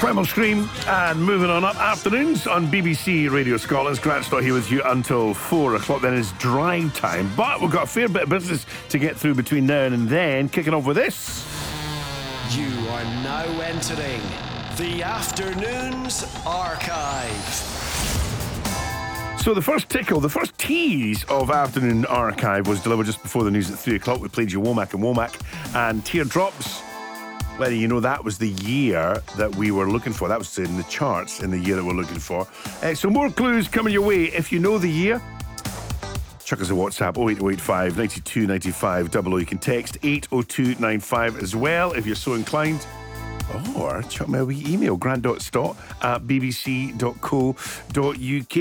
Primal Scream, and moving on up, afternoons on BBC Radio Scotland. Grant Stott here with you until 4 o'clock. Then is drive time, but we've got a fair bit of business to get through between now and then. Kicking off with this. You are now entering the Afternoons Archive. So the first tease of Afternoon Archive was delivered just before the news at 3 o'clock. We played you Womack and Womack and Teardrops. Whether you know that was the year that we were looking for. That was in the charts in the year that we're looking for. So more clues coming your way. If you know the year, chuck us a WhatsApp 08085 92 95 00. You can text 80295 as well if you're so inclined. Or chuck me a wee email, grant.stott@bbc.co.uk.